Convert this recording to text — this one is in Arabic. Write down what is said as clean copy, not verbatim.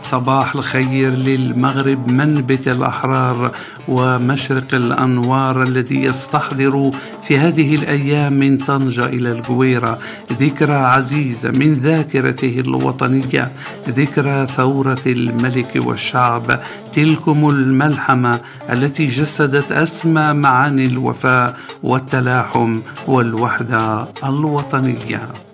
صباح الخير للمغرب منبت الأحرار ومشرق الأنوار الذي يستحضر في هذه الأيام من طنجة إلى الجويرة ذكرى عزيزة من ذاكرته الوطنية، ذكرى ثورة الملك والشعب، تلكم الملحمة التي جسدت أسمى معاني الوفاء والتلاحم والوحدة الوطنية.